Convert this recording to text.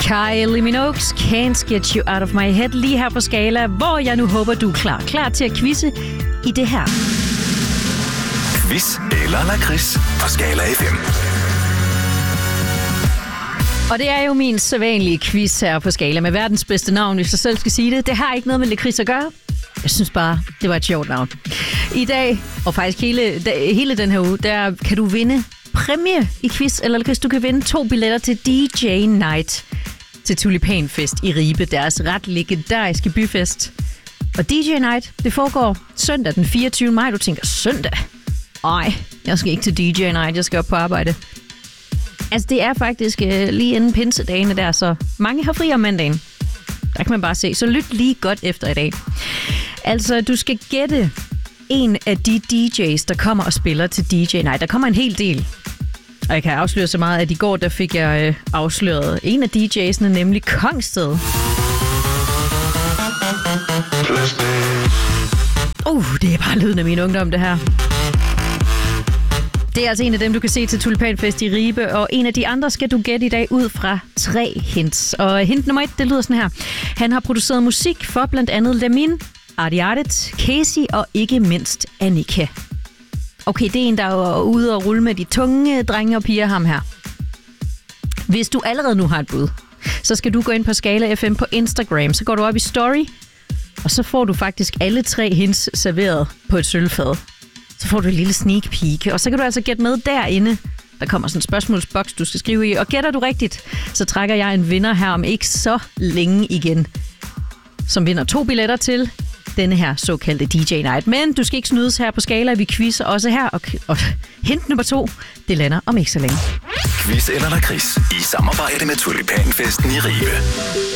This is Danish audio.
Kylie Minogue, Can't Get You Out of My Head, lige her på Skala, hvor jeg nu håber, du er klar til at quizze i det her. Quiz eller lakrids på Skala FM. Og det er jo min sædvanlige quiz her på Skala med verdens bedste navn, hvis jeg selv skal sige det. Det har ikke noget med lakrids at gøre. Jeg synes bare, det var et sjovt navn. I dag, og faktisk hele den her uge, der kan du vinde præmie i quiz eller lakrids. Du kan vinde 2 billetter til DJ Night til Tulipanfest i Ribe, deres ret legendariske byfest. Og DJ Night, det foregår søndag den 24. maj. Du tænker, søndag? Ej, jeg skal ikke til DJ Night, jeg skal op på arbejde. Altså, det er faktisk lige inden pinsedagene der, så mange har fri om mandagen. Der kan man bare se. Så lyt lige godt efter i dag. Altså, du skal gætte en af de DJ's, der kommer og spiller til DJ Night. Der kommer en hel del. Og jeg kan afsløre så meget, at i går, der fik jeg afsløret en af DJ's'ene, nemlig Kongsted. Det er bare lyden af min ungdom, det her. Det er altså en af dem, du kan se til Tulipanfest i Ribe, og en af de andre skal du gætte i dag ud fra 3 hints. Og hint nummer 1, det lyder sådan her. Han har produceret musik for blandt andet Lamin, Artie Artet, Casey og ikke mindst Annika. Okay, det er en, der er ude og rulle med de tunge drenge og piger, ham her. Hvis du allerede nu har et bud, så skal du gå ind på Skala FM på Instagram. Så går du op i story, og så får du faktisk alle 3 hints serveret på et sølvfad. Så får du en lille sneak peek, og så kan du altså gætte med derinde. Der kommer sådan en spørgsmålsboks, du skal skrive i, og gætter du rigtigt, så trækker jeg en vinder her om ikke så længe igen, som vinder 2 billetter til denne her såkaldte DJ Night. Men du skal ikke snydes her på Skala, vi quizzer også her, og hint nummer 2, det lander om ikke så længe. Quiz eller lakrids i samarbejde med Tulipanfesten i Ribe.